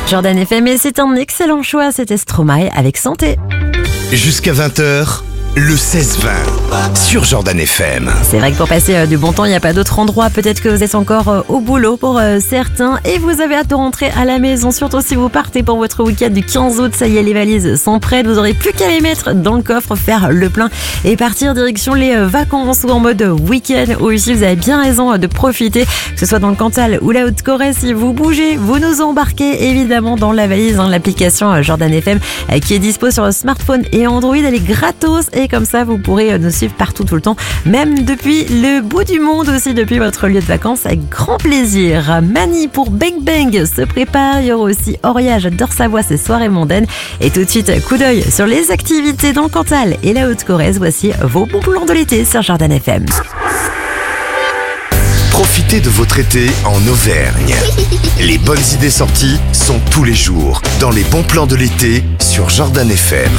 Jordan FM, et c'est un excellent choix, c'était Stromae avec Santé. Jusqu'à 20h, le 16-20 sur Jordan FM. C'est vrai que pour passer du bon temps, il n'y a pas d'autre endroit. Peut-être que vous êtes encore au boulot pour certains et vous avez hâte de rentrer à la maison. Surtout si vous partez pour votre week-end du 15 août. Ça y est, les valises sont prêtes. Vous n'aurez plus qu'à les mettre dans le coffre, faire le plein et partir direction les vacances ou en mode week-end. Ou ici, vous avez bien raison de profiter, que ce soit dans le Cantal ou la Haute-Corrèze. Si vous bougez, vous nous embarquez évidemment dans la valise. L'application Jordan FM qui est dispo sur smartphone et Android. Elle est gratos et comme ça, vous pourrez nous suivre partout, tout le temps, même depuis le bout du monde aussi, depuis votre lieu de vacances, avec grand plaisir. Mani pour Bang Bang se prépare. Il y aura aussi Oria, j'adore sa voix, c'est soirées mondaines. Et tout de suite, coup d'œil sur les activités dans le Cantal et la Haute-Corrèze. Voici vos bons plans de l'été sur Jordan FM. Profitez de votre été en Auvergne. Les bonnes idées sorties sont tous les jours dans les bons plans de l'été sur Jordan FM.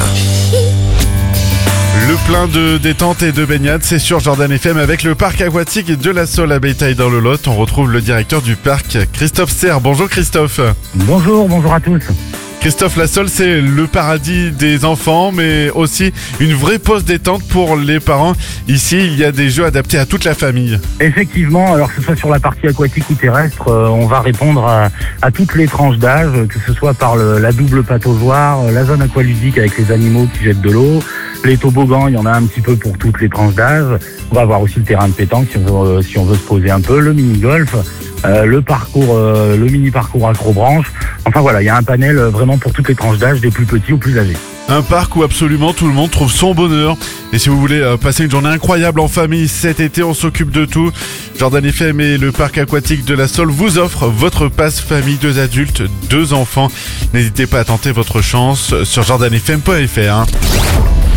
Le plein de détente et de baignade, c'est sur Jordan FM avec le parc aquatique de la Saule à Bétail dans le Lot. On retrouve le directeur du parc, Christophe Serre. Bonjour Christophe. Bonjour à tous. Christophe, la Saule, c'est le paradis des enfants, mais aussi une vraie pause détente pour les parents. Ici, il y a des jeux adaptés à toute la famille. Effectivement, alors que ce soit sur la partie aquatique ou terrestre, on va répondre à toutes les tranches d'âge, que ce soit par la double pataugeoire, la zone aqualudique avec les animaux qui jettent de l'eau, les toboggans, il y en a un petit peu pour toutes les tranches d'âge. On va avoir aussi le terrain de pétanque si on veut se poser un peu, le mini-golf, le mini-parcours acrobranche. Enfin voilà, il y a un panel vraiment pour toutes les tranches d'âge, des plus petits aux plus âgés. Un parc où absolument tout le monde trouve son bonheur. Et si vous voulez passer une journée incroyable en famille cet été, on s'occupe de tout. Jordan FM et le parc aquatique de la Saule vous offrent votre passe famille, 2 adultes, 2 enfants. N'hésitez pas à tenter votre chance sur jordanfm.fr.